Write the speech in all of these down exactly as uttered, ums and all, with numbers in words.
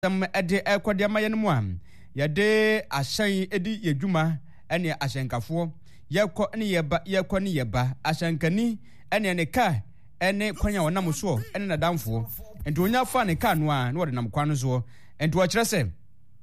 Some ede ekwadia mayen mu yade ahyan edi yedwuma ene ahyankafo yekọ ne yeba yekọ ne yeba ahyankani ene ne ka ene kwanya wonam so ene nadamfo enti onya fa ne ka no a na wode nam kwano so enti wo kire se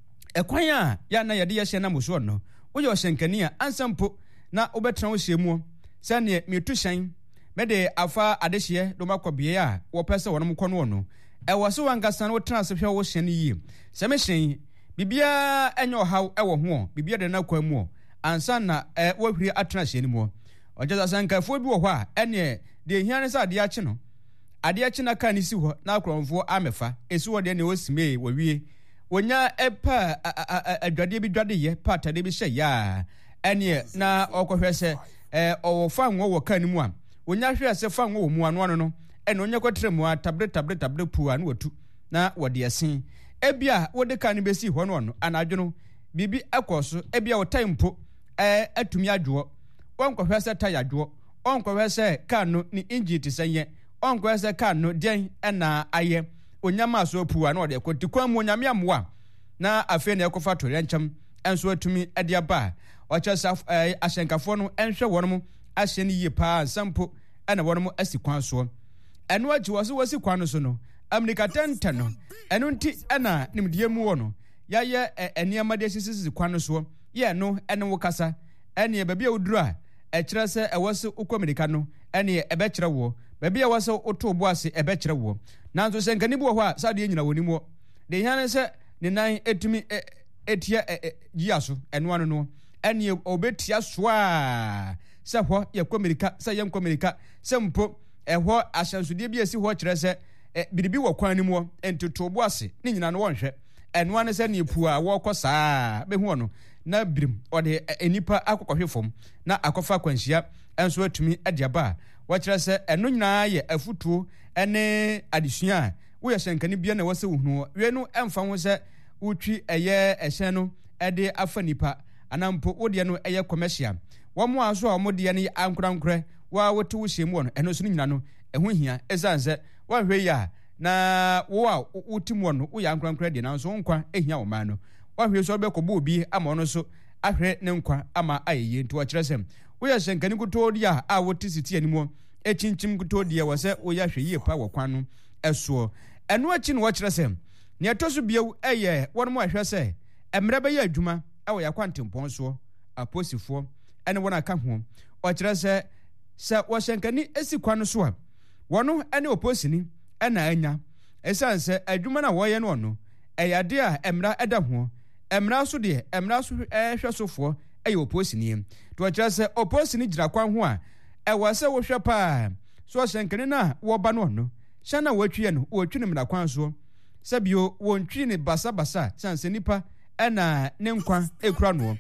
ekwanya ya na yade yehye nam so no wo ye ahyankani a ansampo na obetena wo hyemu se ne metu hyan mede afa adehye do makobie a wo pese wonam kwano no ewo so wangasan wo tena se hwe wo hye ne yi se me hyen bibia enyo haw ewo ho bibia de na kwa mu ansa na e wo hwiri atena hye ne mu ojaza sankafo bi wo ho a ene de hiane sa ade ache no ade ache na ka ni si ho na akromfo amefa esi wo de ne osime wo wie wonya epa adwade bi dwade ye pa tade bi hye ya ene na okohwe se e owo fa nwo wo ka ni mu a wonya hwe se fa nwo wo mu ano ano no ene onye kotre mu tabre tabre tabre pu anu watu na wode asin ebia wode ka ne besi ho no no anadwono bibi ekoso ebia wo timpo eh atumi adwo onkwohwe se taya adwo onkwohwe se ka no ni engine ti senye onkwohwe se ka no den na aye onyama so pu anu wode kotikwa mu onyame amwa na afi na ekofa to rencham enso atumi ade aba ochesa eh ahyenkafo no enhwe wonmo ahye ne yi pa sampo ana wonmo asikwan so eno aji wose wose kwano so no amerika tenta no eno nti ana nimdie mu wo no ya ye eniama de sisisi kwano so ye no eno wo kasa ene ba bia woduru a e kire se e wose ukọ amerika no ene e be kire wo ba bia wose oto bo ase e be kire wo nanzo se nkani bo ho a sa de nyina woni mu de hiane se ne nan etumi etia gia so eno ano no ene obetia so a se ho ye kọ amerika se ye nkọ amerika se mpo ehwo ahyansudie bi esi ho kire se biribi wo kwan ni mu entotobo ase ni nyina no wonhwe eno ane se ne pu a wo kosaa be hu no na birim ode enipa akokɔhwefom na akofa kwanhia enso atumi ade aba wo kire se eno nyina ye afutuo ene adesua wo ye hyenkani bia na wose wuhunu we no emfa ho se wutwi eye ehye no ede afa nipa anampo wode no eye commercial wo mo aso a mo de ne ankorankore wa wote wo hyemu no eno so nyina no eho hia ezanze wa hwe ya na wo a wotimu no wo ya ankorankore de na so nkwa ehia wo ma no wa hwe so be kobo obi ama no so ahwe ne nkwa ama ayeye nti wa kiresem wo ya hyenkani kutodi a a wote siti animu echinchim kutodi wa se wo ya hwe yie pa wo kwan no eso eno achi no wa kiresem ne etoso biewu eye won mo ahwe se emre be ya adwuma awo ya kwantempon so aposifo ene wona ka ho o kirese se wo hyenkani esi kwan so a wono ene oposini ena anya esanse adwuma na wo ye no no eyade a emra eda ho emra so de emra so ehwe sofo eye oposini to kirese oposini gira kwan ho a ewo se wo hwe pa so hyenkani na wo ba no no hye na watwie no wotwi ne mra kwan so sabio wontwi ne basa basa sanse nipa ena ne nkwa ekura no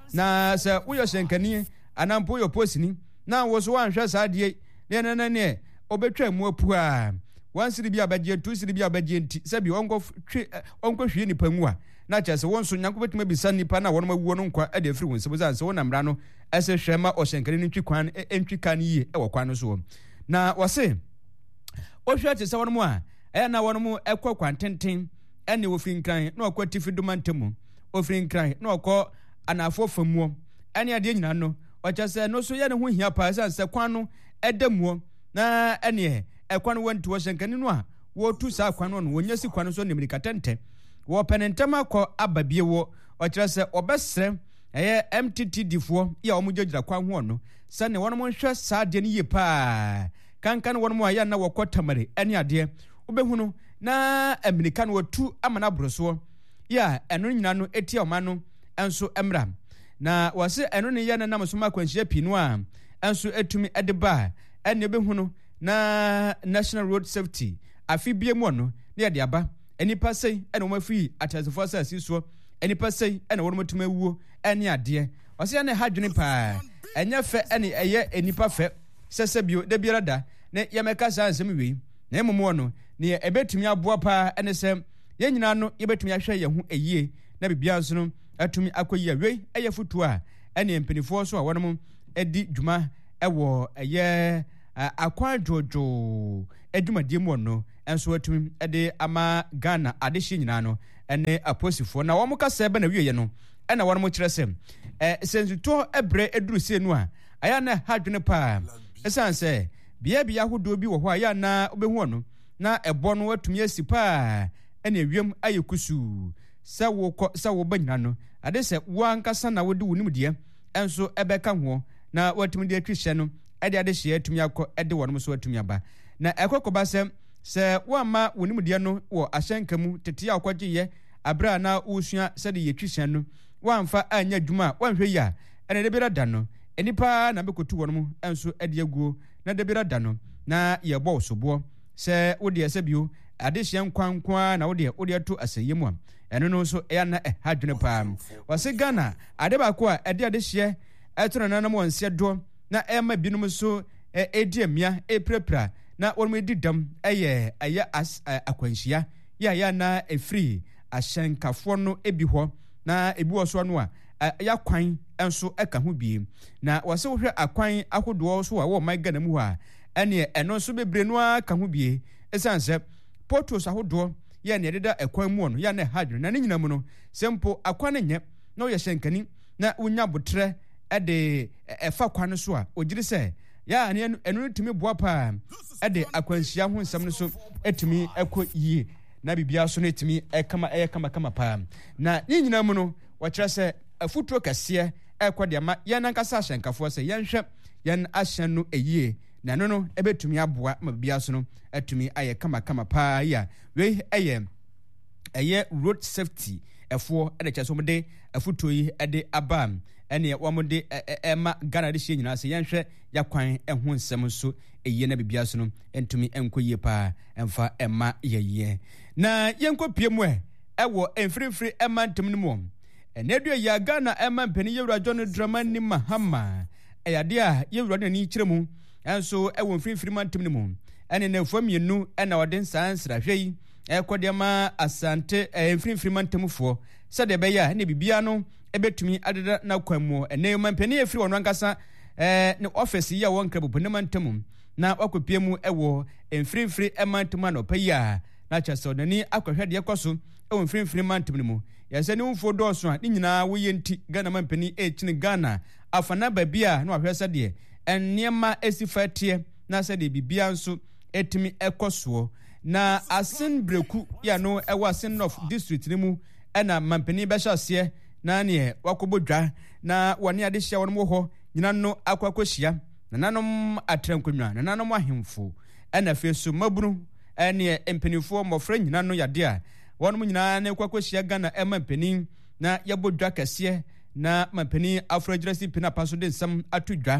na se wo hyenkani anampo yo posini na wo so wanhwe saadie ne ne ne ne obetwa mu apu a wansiri bi abagye tu siri bi abagye nti sabi onko twe onko hwie nipa mu a na kyese won so nyanko betuma bisa nipa na won mawuo no nkwa ade afiri won sebo zanse won amra no ese hwema ohyenkere ni ntwikwan entwika ne yi e wokwan no so na wose ohwe ate se won mu a e na won mu ekwa kwantenten ene wo finkran na okwa tifidumantemu ofinkran na okọ anafo famuo ene ade nyina no ochese no so ye ne ho hia pa sanse kwan no edamuo na ene ekwan wonto hyenkani no a wo tu sa kwan no wonya si kwan so ne mirikatente wo penentama kɔ ababie wo ochese obesre eye M T T difo ya omujogira kwan ho no sane wono mo hwɛ saade ne yepa kankan wono mo aya na wɔkɔtamare ene ade obehunu na amerika no watu amana broso ya eno nyina no etia oma no enso emra na wase eno ne ye na nam so makwanhia pinu a enso etumi edeba ene behunu na National Road Safety afi bie mu no ne de aba enipa sei ene wo mafi atazefo sa asiso enipa sei ene wo motuma wuo ene ade wase ene hadwene pa enye fe ene eye enipa fe sesebio de biara da ne yemeka sa ansem wi na emomo no ne ebetumi aboa pa ene se ye nyina no yebetumi ahwe ye ho eyie na bibia nso no atumi akoyi awe eye futu a ene mpenifo so a wonom edi dwuma ewo eye akwan jojo edwumadie mu no enso atumi ede ama Ghana adehye nyina no ene aposifo na wo mo ka se be na wiye no ena wo mo kire se eh sensuto ebre eduru se nu a aya na hadwene pa esan se bia bia hodo bi wo ho aya na obehu no na ebo no atumi asi pa ene wiem ayekusu se wo ko se wo banyina no ade se wo ankasa na wo de wonim de enso ebeka ho na watumi de atwihye no ade ade hye atumi akọ ede wo no so atumi aba na ekokoba se se wo ama wonim de no wo ahyanka mu tete akwaje ye abra na usua se de yetwihye no wamfa anya dwuma wanhwe ya ene de bira da no enipa na bekotu wo no enso ade aguo na de bira da no na ye bo sobo se wo de se bio ade hye nkwankwa na wo de wo de to aseyemu a eno no so ya na hadwene pa wase Ghana ade ba ko a ade ade hye etoro na na mo nse do na ema binum so ediamia eprepra na wonmo didam eye aya as akwanhia ya ya na efri ahyankafo no ebi ho na ebi wo so no a ya kwan enso eka ho bi na wase wo hwe akwan ahodo so a wo man Ghana mu ha ene eno so bebre no aka ho bi esanse portos ahodo ya ne deda ekwan mu no ya na hadwene na ne nyina mu no sempo akwan nye na wo ye hyankani na unya botre ede efa kwan so a ogire se ya ene enu tumi boa pa ede akwanhia ho nsam no so etumi ekọ yie na bibia so no etumi ekama ekama kama pa na ni nyina mu no wo kire se afuturo kase ekọ de ma ya nankasa ahyankafo se yenhwe yen ahyan no eyie na no no ebetumi aboa ma bibia so no etumi aye kama kama pa ya we eye eye road safety efo ede kye so mo de afuto yi ede abam ene wo de ema Ghana de hye nyina se yenhwe yakwan eho nsem so eye na bibia so no entumi enkoyie pa emfa ema yeye na yenkopie mu e ewo emfrifri ema ntem no mu enedu ya Ghana ema mpani yewura John Dramani Mahama eyade a yewura na ni kiremu enso ewo emfrifri mantem no mu ene na fuamienu ena wode nsansra hwei ekodema asante emfrifri mantemfo sade be ya ne bibia no ebetumi adeda na kwamu ene mampani efiri wono ankasa eh ne office ya won krabu ne mantem na wakopie mu ewo emfrifri emantem na opaya na chase onani akwahwede ekoso ewo emfrifri mantem mu yase ne mfo doso a nyina wo yenti Ghana mampani e chini Ghana afana babia na wahwesa de enniema esifatie na sade bibia nso etimi ekoso na asin breku ya no ewa asin of district ni mu ena mampani be hyase na ne wakobodwa na wone ade hye won mo ho nyina no akwakohia na nanom atrankonwa na nanom ahemfo ena fesu mabunu ene empanifo mofra nyina no yade a won mo nyina na akwakohia Ghana ema mpani na yabodwa kase na mampani afrojirasi pina paso de nsam atodwa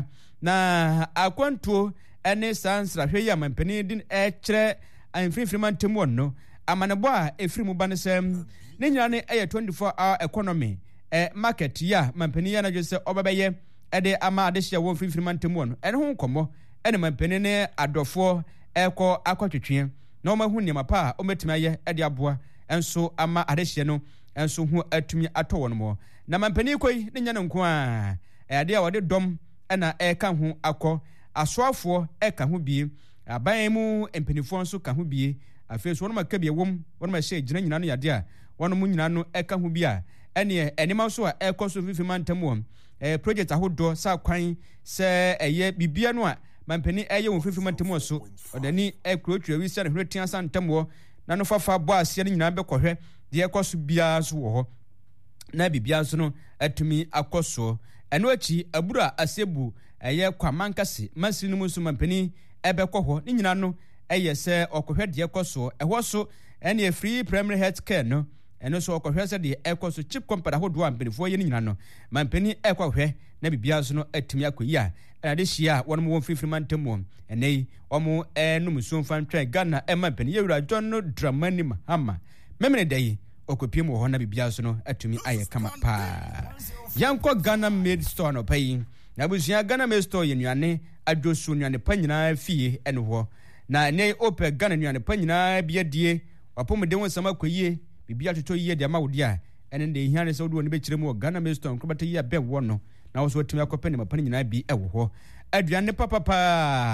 na akwantuo ene sansra hwe ya mampani din e kire amfrifri mantem wonno amanebo a efri mu banesem ne nyina ne eye twenty-four hour economy eh market ya mampani ya na jose obabeye ede ama adehia wo frifri mantem wonno ene ho komo ene mampani ne adofo eko akwatwetwe na o mahu niam pa o metimi aye ede aboa enso ama adehia no enso hu atumi ato won mo na mampani koi ne nyana nko a ade a wode dom ena eka ho akọ asoafo eka ho bie aban mu empanifo nso ka ho bie afeso won maka bie wom won ma hye gina nyina no yade a won mu nyina no eka ho bia ene enima so a ekoso fifi mantem wom eh project ahodo sa kwan se eye bibia no a mampani eye won fifi mantem so odani ekrotwa wi se ne hwetia santem wo na no fafa bo ase ne nyina be kohwe de ekoso bia so wo ho na bibia so no atumi akoso eno achi abura asebu eye kwamankase masinu mu so mampani ebe kohwo ni nyina no eye se okohwede ekoso ehwo so ene free primary health care no eno so okohwe se de ekoso chip company hodo ampenifo ye ni nyina no mampani ekohwe na bibia so no atumi akoyi a ade hia won mo fifiri mantem ene omo enum so mfan twa Ghana e mampani yewura John Dramani Mahama memene dai okopie mu ho na bibia so no atumi aye kama pa yanko Ghana made store no pay na busia Ghana made store yenuane adwosu nuane panyina fie ene ho na ne ope Ghana nuane panyina biadie wapomde won sama koyie bibia toto yie de mawodi a ene de hiane se wodi woni be kire mu Ghana made store ko bata yie be wo no na wo so atumi akopene mapanyina bi ewo ho aduane papa pa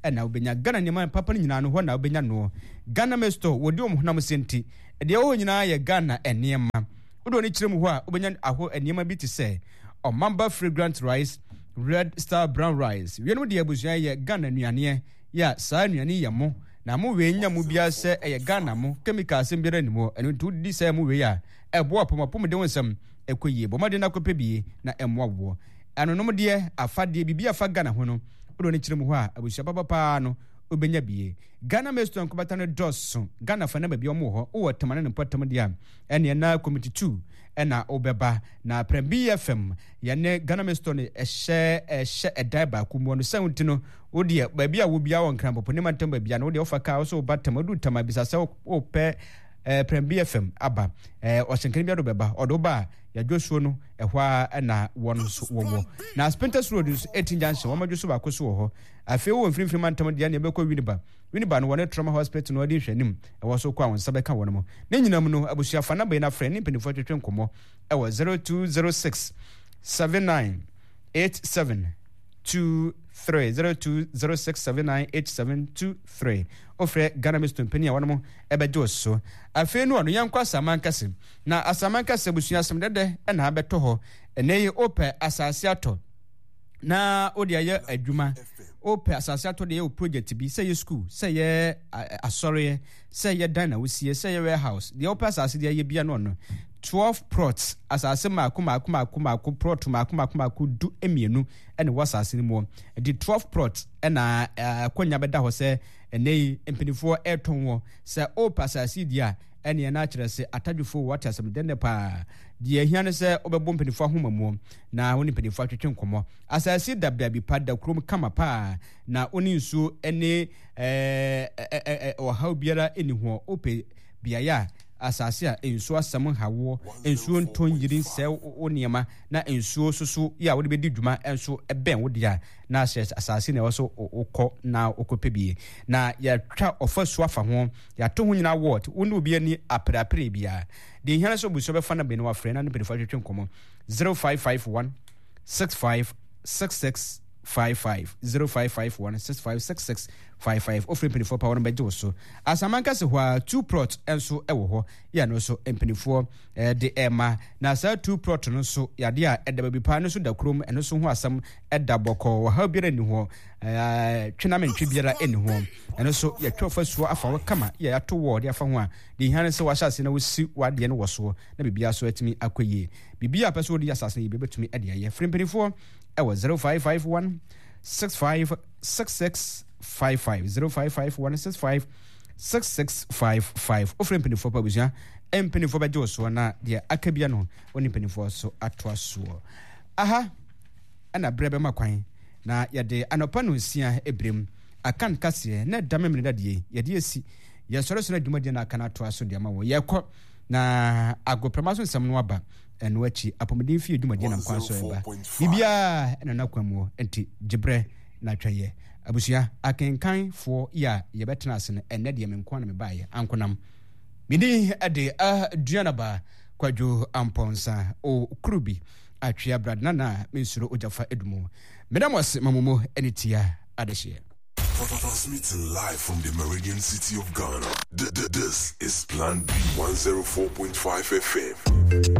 ɛna wobenya Ghana nneɛma papa no nyinaa no hɔ na wobenya no Ghana Mesto wodi om honam senti de wo nyinaa yɛ Ghana nneɛma wodo ne kyerɛ mu hɔ a wobenya aho nneɛma bi te sɛ Omamba fragrant rice, red star brown rice wieno de abusua yɛ Ghana nnuane ya saa nnuane yɛ mo na mo we nya mu bia sɛ ɛyɛ Ghana mo chemical sem biara ni mo ɛno ntu di sɛ mo we ya ɛbo apomapom de wonsam ɛkɔyie bomade na kɔpɛ bie na ɛmoawo ɛno nom de afade bibia afa Ghana ho no wodo ne kyerɛ mu hɔ a abusua papa pa no obenya bie Ghana Mesto nkobata no dosso Ghana fa na ba bia mo hɔ wo temane ne potam de am ɛne na committee two ɛna obeba na Prembi F M yɛne Ghana Mesto ne ɛhyɛ ɛhyɛ ɛdai ba ku mu no sɛnti no wo de ba bia wo bia won kran popo ne mantam ba bia no wo de ofa ka wo so obatam adu tama bisa sɛ wo pɛ eh Prembi F M aba eh ɔhyenkani bia do beba ɔdo ba ya Joshua no ɛhwa ɛna wɔn so wɔwɔ na Spinters Road so eighteen junction wɔn madwo so ba ko so wɔ hɔ afei wo mfimfim mantam de ne bɛkɔ Winneba Winneba no wɔne Trauma Hospital no ɔde hwɛnim ɛwɔ so kɔ awon sabɛka wɔn mo ne nyinam no abusuafa na bɛyɛ na frɛ ne mpanyinfo twetwe nkɔmɔ ɛwɔ zero two zero six seven nine eight seven two three zero two zero six seven nine eight seven two three ofre Ghana Mesto mpani a wɔn mo ɛbɛgye so afei no ɔno yankɔ Asamankase na Asamankase busuasɛm dɛdɛ ɛna abɛtɔ hɔ ɛnɛ yi opɛ asase atɔ na odi ayɛ adwuma opɛ asase atɔ de yɛ project bi sɛ yɛ school sɛ yɛ asɔre sɛ yɛ dan na wosie sɛ yɛ warehouse de opɛ asase de yɛ bia no no twelve plots asase maako maako maako maako plot maako maako maako du emienu ɛne wɔ asase no mu de twelve plots ɛna akonya bɛda hɔ sɛ ɛnɛ mpanifoɔ ɛtɔn wɔ sɛ opɛ asase di a ɛne na kyerɛ sɛ atadwofo wɔte asɛm dɛnɛ paa deɛ hia ne sɛ obɛbɔ mpanifoɔ ahoma mu na woni mpanifoɔ atwetwe nkɔmɔ asase da bia bi pa da krom kama paa na oni nsuo ɛne ɛɛ ɔhaw biara ɛni ho opɛ biaya asase a ensuo asam hawo ensuo nton yiri sɛ o niema na ensuo soso ya wo de bedi dwuma enso ɛbɛn wo dia na asase na ɛwɔ so okɔ na okɔpɛ bie na ya twa ofa so afa ho ya to ho nyina ward wo ne obi ani aprapre bia de hiana so buso bɛfa na bɛn wa frɛ na ne bɛfa twetwe nkɔmɔ zero five five one six five six six five five zero five five one six five six six five five ofre mpanifoɔ pa wɔn bɛgye so Asamankase hɔ a two plot nso ɛwɔ hɔ ya no so mpanifoɔ de ɛma na saa two plot no so yade a ɛda baabi pa no so da kurom ɛno so ho asɛm ɛda bɔkɔ wɔ ha biara ni hɔ ɛɛ twena mentwe biara ɛni hɔ ɛno so yɛtwa fa suo afa wɔ kama yɛ ato wɔ de afa ho a de hiane sɛ wahyɛ ase na wosi wadeɛ no wɔ so na bibia so atumi akɔyie bibia pɛ so de asase yi bɛtumi ɛde ayɛ frɛ mpanifoɔ ɛwɔ zero five five one six five six six five five zero five five one six five six six five five ofre mpanifoɔ pa busua mpanifoɔ bɛgye so na deɛ aka bia no oni mpanifoɔ so atoa so aha ana brɛ bɛma kwan na yɛde anɔpa no nsia ebrem akan kaseɛ na dame mene dadeɛ yɛde asi yɛsɔre so na dwumadie na aka na atoa so deɛ ma wɔ yɛkɔ na agoprama so nsɛm no aba ɛno akyi apɔmuden fie dwumadie na nkwan so ɛba bibia ɛna na kwamuo enti gyebrɛ na twɛyɛ abusua akenkanfoɔ ya yɛbɛtena ase no ɛnɛ deɛ menkwa na mebaeɛ ankonam mede ɛde aduanaba kwadwo amponsa o kurubi atwea bradna na mensuro ogyafa edumu medam wase mamomo ɛne tia adehyeɛ Transmitting live from the Meridian City of Ghana. D- d- this is Plan B one oh four point five F M.